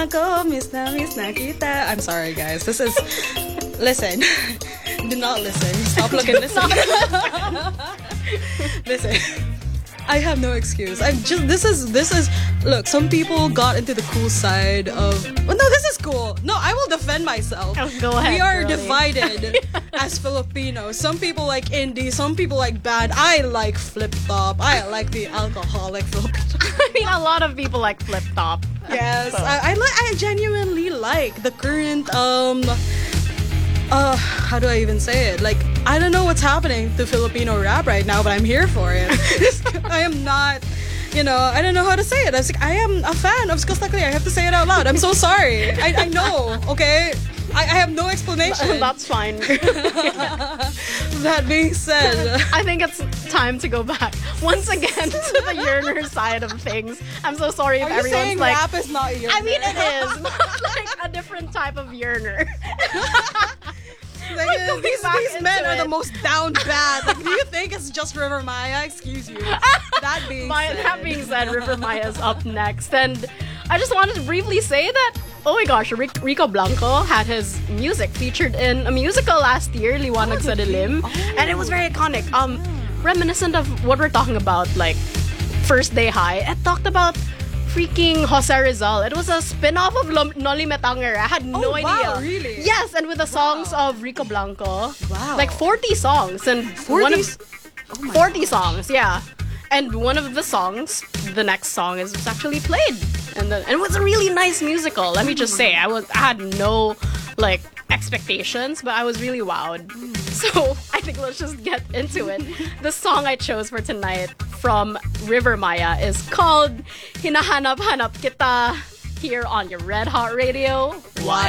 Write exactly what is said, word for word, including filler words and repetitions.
Ako, miss na, miss na kita. I'm sorry, guys. This is... Listen. Do not listen. Stop looking. Listen. Listen. I have no excuse. I'm just... This is... This is... Look, some people got into the cool side of... Oh, no, this is cool. No, I will defend myself. Oh, go ahead, We are girlie. divided as Filipinos. Some people like indie. Some people like band. I like flip-top. I like the alcoholic Filipino. I mean, a lot of people like Flip Top. Yes, So- I, I like. I genuinely like the current. Um, uh, how do I even say it? Like, I don't know what's happening to Filipino rap right now, but I'm here for it. I am not. You know, I don't know how to say it. I was like, I am a fan of Skull Stuck Lee. I have to say it out loud. I'm so sorry. I, I know. Okay, I, I have no explanation. That's fine. That being said. I think it's time to go back once again to the yearner side of things. I'm so sorry if Are you everyone's saying like, rap is not your? I mean, it is, but like a different type of yearner. Like, Like, uh, going these back these men into are the it. most down bad. Like, do you think it's just River Maya? Excuse you. That being My, said. that being said, River Maya is up next, and I just wanted to briefly say that, oh my gosh, Ric- Rico Blanco had his music featured in a musical last year, Liwanag sa Dilim, and it was very iconic. Um, reminiscent of what we're talking about, like First Day High. It talked about freaking Jose Rizal. It was a spin-off of Lom- Noli Me Tangere. I had no Oh, idea. wow, really? Yes, and with the songs of Rico Blanco. Wow. Like forty songs, and forty one of s- Oh my forty songs, yeah. And one of the songs, the next song, is was actually played, and, the, and it was a really nice musical. Let me just say, I was I had no like expectations, but I was really wowed. So I think let's just get into it. The song I chose for tonight from River Maya is called "Hinahanap Hanap Kita" here on your Red Hot Radio. Why